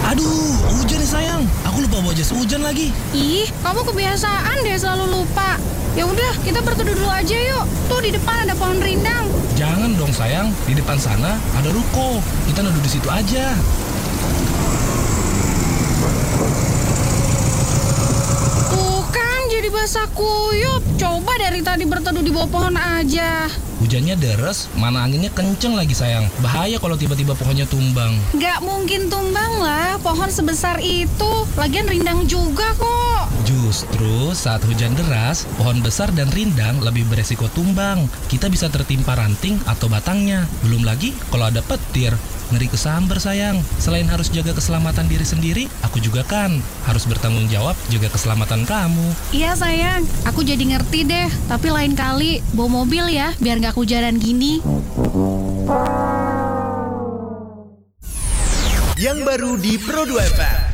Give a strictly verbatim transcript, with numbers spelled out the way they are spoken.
Aduh, hujan nih sayang. Aku lupa bawa jas hujan lagi. Ih, kamu kebiasaan deh selalu lupa. Ya udah, kita berteduh dulu aja yuk. Tuh di depan ada pohon rindang. Jangan dong sayang, di depan sana ada ruko. Kita neduh di situ aja. Tuh kan jadi basah kuyup. Coba dari tadi berteduh di bawah pohon aja. Hujannya deres, mana anginnya kenceng lagi sayang. Bahaya kalau tiba-tiba pohonnya tumbang. Gak mungkin tumbang lah, pohon sebesar itu. Lagian rindang juga kok. Justru saat hujan deras, pohon besar dan rindang lebih beresiko tumbang. Kita bisa tertimpa ranting atau batangnya. Belum lagi kalau ada petir. Ngeri kesamber sayang. Selain harus jaga keselamatan diri sendiri, aku juga kan harus bertanggung jawab jaga keselamatan kamu. Iya sayang, aku jadi ngerti deh. Tapi lain kali bawa mobil ya, biar gak kehujanan gini. Yang baru di Pro dua F M.